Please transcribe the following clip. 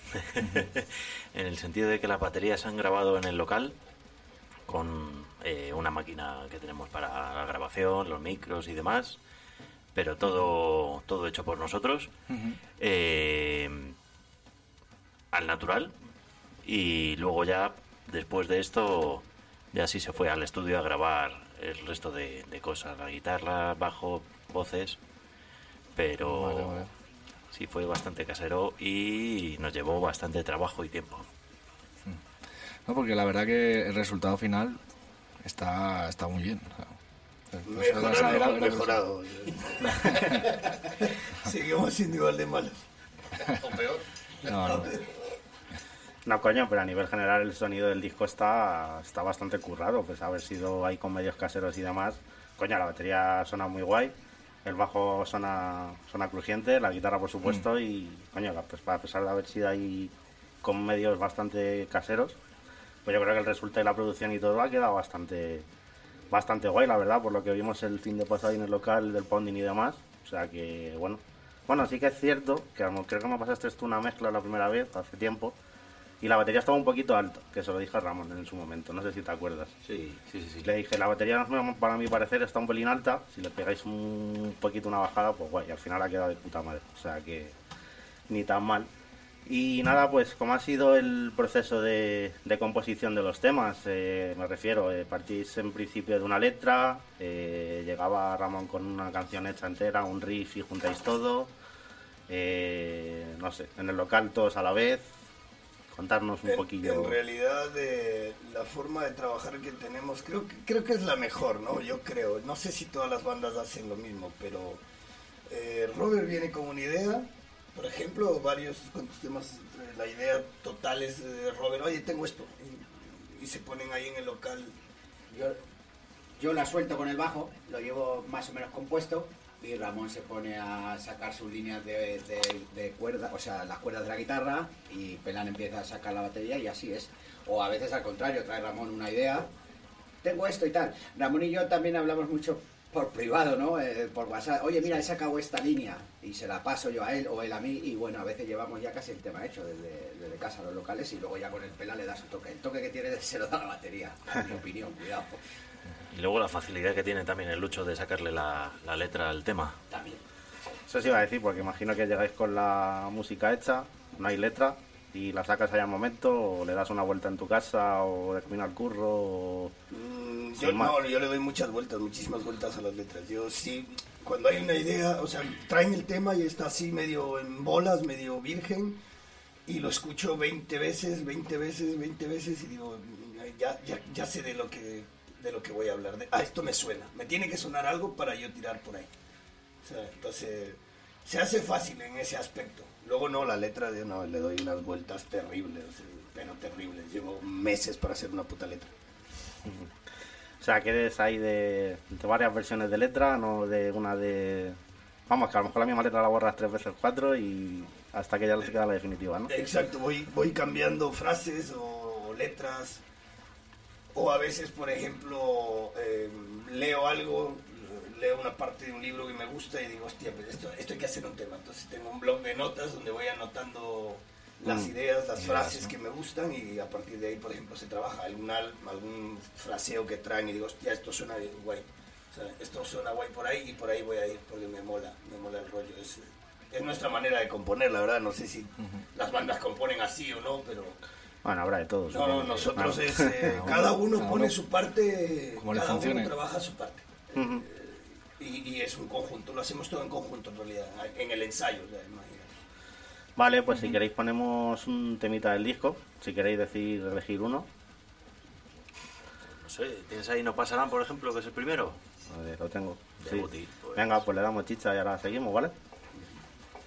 En el sentido de que las baterías se han grabado en el local con una máquina que tenemos para la grabación, los micros y demás, pero todo hecho por nosotros, al natural, y luego ya, después de esto, ya sí se fue al estudio a grabar el resto de cosas, la guitarra, bajo, voces, pero Vale. sí fue bastante casero y nos llevó bastante trabajo y tiempo. No, porque la verdad que el resultado final está muy bien. O sea, Mejorado. Seguimos siendo igual de malos. O peor. No. No, coño, pero a nivel general el sonido del disco está bastante currado, pues haber sido ahí con medios caseros y demás. Coño, la batería suena muy guay, el bajo suena crujiente, la guitarra por supuesto, y coño, pues a pesar de haber sido ahí con medios bastante caseros, pues yo creo que el resultado de la producción y todo ha quedado bastante guay, la verdad, por lo que vimos el fin de pasado en el local del Pounding y demás. O sea que, bueno, sí que es cierto que creo que me pasaste tú una mezcla la primera vez, hace tiempo, y la batería estaba un poquito alta, que se lo dije a Ramón en su momento, no sé si te acuerdas. Sí. Le dije, la batería para mi parecer está un pelín alta, si le pegáis un poquito una bajada, pues guay, y al final ha quedado de puta madre, o sea que ni tan mal. Y nada, pues como ha sido el proceso de composición de los temas, me refiero, partís en principio de una letra, llegaba Ramón con una canción hecha entera, un riff y juntáis todo, no sé, en el local todos a la vez, contarnos un poquillo. En realidad, la forma de trabajar que tenemos, creo que es la mejor, ¿no? Yo creo, no sé si todas las bandas hacen lo mismo, pero Robert viene con una idea. Por ejemplo, varios cuantos temas, la idea total es de Robert, oye, tengo esto, y se ponen ahí en el local. Yo la suelto con el bajo, lo llevo más o menos compuesto, y Ramón se pone a sacar sus líneas de cuerda, o sea, las cuerdas de la guitarra, y Pelán empieza a sacar la batería, y así es. O a veces al contrario, trae Ramón una idea, tengo esto y tal. Ramón y yo también hablamos mucho por privado, ¿no? Por WhatsApp. Oye, mira, he sacado esta línea y se la paso yo a él o él a mí, y bueno, a veces llevamos ya casi el tema hecho desde casa a los locales, y luego ya con el Pelán le da su toque. El toque que tiene se lo da la batería, en mi opinión, cuidado. Y luego la facilidad que tiene también el Lucho de sacarle la letra al tema. También. Eso sí iba a decir, porque imagino que llegáis con la música hecha, no hay letra, y la sacas allá al momento, o le das una vuelta en tu casa, o de camino al curro, o... Yo le doy muchísimas vueltas a las letras. Yo sí, cuando hay una idea, o sea, traen el tema y está así medio en bolas, medio virgen, y lo escucho 20 veces, y digo, ya sé de lo que voy a hablar. Esto me suena, me tiene que sonar algo para yo tirar por ahí. O sea, entonces, se hace fácil en ese aspecto. Luego no, la letra, le doy unas vueltas terribles, pero terribles. Llevo meses para hacer una puta letra. O sea, que eres ahí de varias versiones de letra, no de una de... Vamos, que a lo mejor la misma letra la borras 3 veces 4 y hasta que ya no se queda la definitiva, ¿no? Exacto, voy cambiando frases o letras, o a veces, por ejemplo, leo una parte de un libro que me gusta y digo, hostia, pues esto hay que hacer un tema. Entonces tengo un blog de notas donde voy anotando las ideas, las frases que me gustan, y a partir de ahí, por ejemplo, se trabaja algún fraseo que traen y digo, hostia, esto suena bien guay. O sea, esto suena guay por ahí, y por ahí voy a ir porque me mola el rollo. Es nuestra manera de componer, la verdad. No sé si las bandas componen así o no, pero... Bueno, habrá de todo. No, nosotros cada uno pone su parte, como le cada funcione. uno trabaja su parte. Y es un conjunto, lo hacemos todo en conjunto en realidad, en el ensayo, ya, imagínate. Vale, pues si queréis ponemos un temita del disco, si queréis elegir uno. No sé, ¿tienes ahí No Pasarán, por ejemplo, que es el primero? A ver, lo tengo. De Sí. Buti, pues. Venga, pues le damos chicha y ahora seguimos, ¿vale?